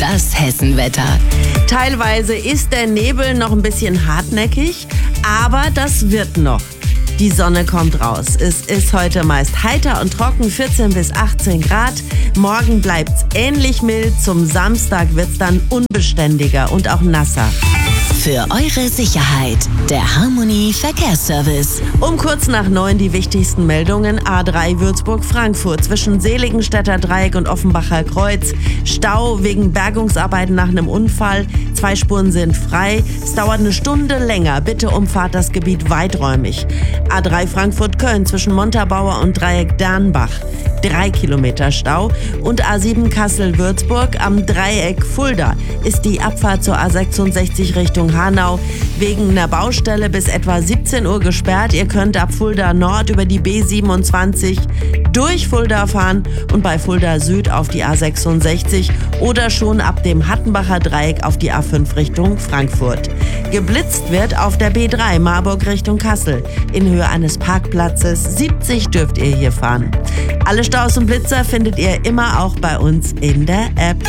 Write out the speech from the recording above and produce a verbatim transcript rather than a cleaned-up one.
Das Hessenwetter. Teilweise ist der Nebel noch ein bisschen hartnäckig, aber das wird noch. Die Sonne kommt raus. Es ist heute meist heiter und trocken, vierzehn bis achtzehn Grad. Morgen bleibt's ähnlich mild. Zum Samstag wird's dann unbeständiger und auch nasser. Für eure Sicherheit, der Harmony Verkehrsservice. Um kurz nach neun die wichtigsten Meldungen. A drei Würzburg-Frankfurt zwischen Seligenstädter Dreieck und Offenbacher Kreuz. Stau wegen Bergungsarbeiten nach einem Unfall. Zwei Spuren sind frei. Es dauert eine Stunde länger. Bitte umfahrt das Gebiet weiträumig. A drei Frankfurt-Köln zwischen Montabaur und Dreieck Dernbach. Drei Kilometer Stau. Und A sieben Kassel-Würzburg am Dreieck Fulda ist die Abfahrt zur A sechsundsechzig Richtung Hanau wegen einer Baustelle bis etwa siebzehn Uhr gesperrt. Ihr könnt ab Fulda Nord über die B siebenundzwanzig durch Fulda fahren und bei Fulda Süd auf die A sechsundsechzig oder schon ab dem Hattenbacher Dreieck auf die A fünf Richtung Frankfurt. Geblitzt wird auf der B drei Marburg Richtung Kassel in Höhe eines Parkplatzes. siebzig dürft ihr hier fahren. Alle Staus und Blitzer findet ihr immer auch bei uns in der App.